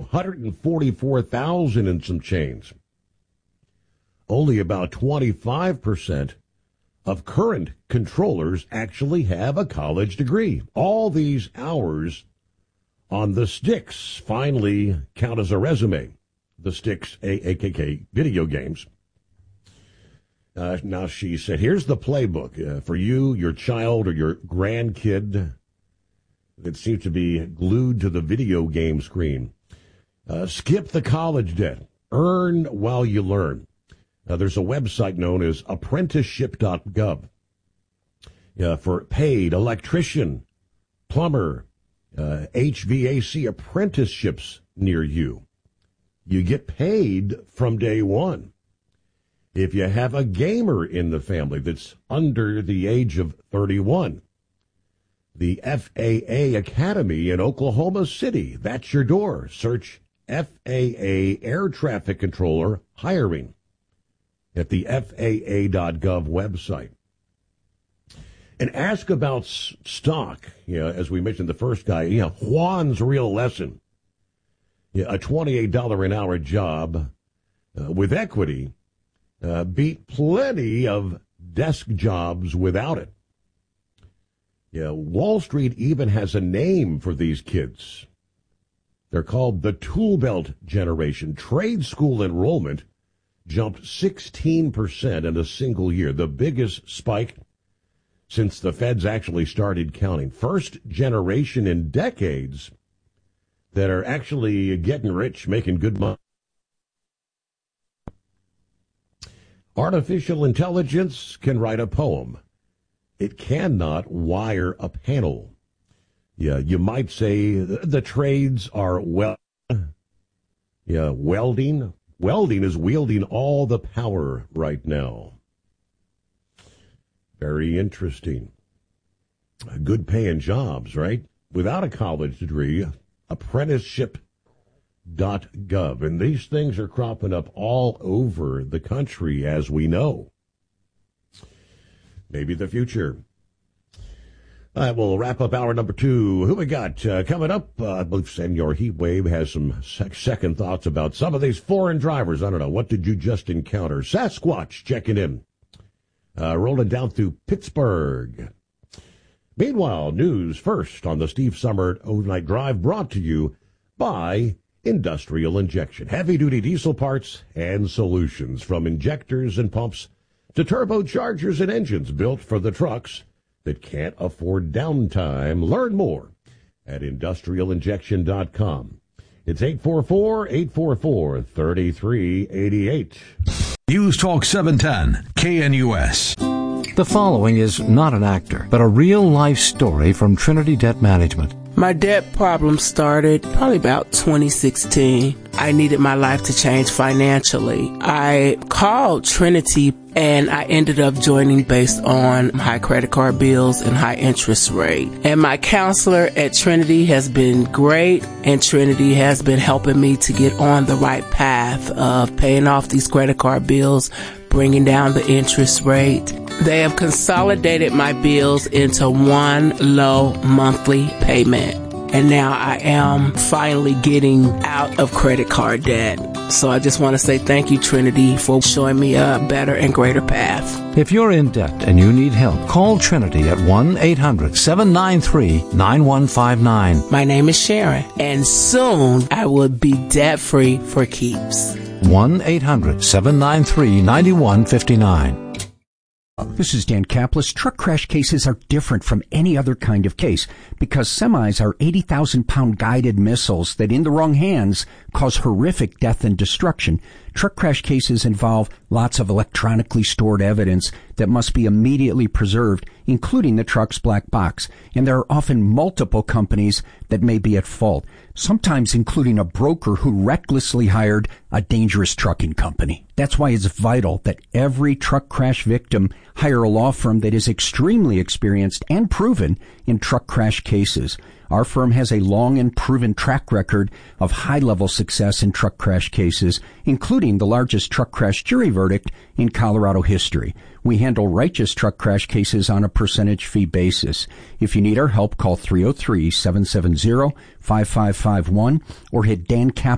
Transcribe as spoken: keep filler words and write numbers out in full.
hundred forty-four thousand and some change. Only about twenty-five percent of current controllers actually have a college degree. All these hours on the sticks finally count as a resume. The sticks, A K A video games. Uh, now she said, here's the playbook uh, for you, your child, or your grandkid that seems to be glued to the video game screen. Uh, skip the college debt. Earn while you learn. Uh, there's a website known as apprenticeship dot gov uh, for paid electrician, plumber, uh, H V A C apprenticeships near you. You get paid from day one. If you have a gamer in the family that's under the age of thirty-one, the F A A Academy in Oklahoma City, that's your door. Search F A A Air Traffic Controller Hiring at the F A A dot gov website. And ask about s- stock. You know, as we mentioned, the first guy, you know, Juan's Real Lesson. Yeah, a twenty-eight dollars an hour job uh, with equity uh, beat plenty of desk jobs without it. Yeah, Wall Street even has a name for these kids. They're called the Tool Belt Generation. Trade school enrollment jumped sixteen percent in a single year, the biggest spike since the feds actually started counting. First generation in decades that are actually getting rich, making good money. Artificial intelligence can write a poem. It cannot wire a panel. Yeah, you might say the, the trades are well. Yeah, welding. Welding is wielding all the power right now. Very interesting. Good paying jobs, right? Without a college degree. apprenticeship dot gov. And these things are cropping up all over the country, as we know. Maybe the future. All right, we'll wrap up hour number two. Who we got uh, coming up? Uh, I believe Senor Heatwave has some sec- second thoughts about some of these foreign drivers. I don't know. What did you just encounter? Sasquatch checking in. Uh, rolling down through Pittsburgh. Meanwhile, news first on the Steve Summer Overnight Drive, brought to you by Industrial Injection. Heavy-duty diesel parts and solutions, from injectors and pumps to turbochargers and engines, built for the trucks that can't afford downtime. Learn more at industrial injection dot com. It's eight four four, eight four four, three three eight eight. News Talk seven ten, K N U S. The following is not an actor, but a real-life story from Trinity Debt Management. My debt problem started probably about twenty sixteen. I needed my life to change financially. I called Trinity and I ended up joining based on high credit card bills and high interest rate. And my counselor at Trinity has been great, and Trinity has been helping me to get on the right path of paying off these credit card bills, bringing down the interest rate. They have consolidated my bills into one low monthly payment. And now I am finally getting out of credit card debt. So I just want to say thank you, Trinity, for showing me a better and greater path. If you're in debt and you need help, call Trinity at one eight hundred seven nine three nine one five nine. My name is Sharon, and soon I will be debt-free for keeps. one eight hundred seven nine three nine one five nine. This is Dan Kaplis. Truck crash cases are different from any other kind of case because semis are eighty thousand pound guided missiles that, in the wrong hands, cause horrific death and destruction. Truck crash cases involve lots of electronically stored evidence that must be immediately preserved, including the truck's black box. And there are often multiple companies that may be at fault, sometimes including a broker who recklessly hired a dangerous trucking company. That's why it's vital that every truck crash victim hire a law firm that is extremely experienced and proven in truck crash cases. Our firm has a long and proven track record of high-level success in truck crash cases, including the largest truck crash jury verdict in Colorado history. We handle righteous truck crash cases on a percentage fee basis. If you need our help, call three oh three, seven seven zero, five five five one or hit Dan Kaplan